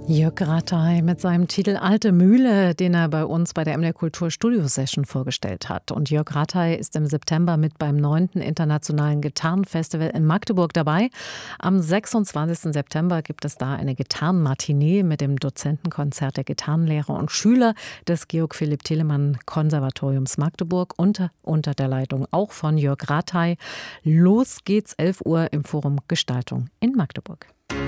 Jörg Rattay mit seinem Titel Alte Mühle, den er bei uns bei der MDR Kultur Studio Session vorgestellt hat. Und Jörg Rattay ist im September mit beim 9. Internationalen Gitarrenfestival in Magdeburg dabei. Am 26. September gibt es da eine Gitarrenmatinee mit dem Dozentenkonzert der Gitarrenlehrer und Schüler des Georg Philipp Telemann Konservatoriums Magdeburg unter der Leitung auch von Jörg Rattay. Los geht's 11 Uhr im Forum Gestaltung in Magdeburg.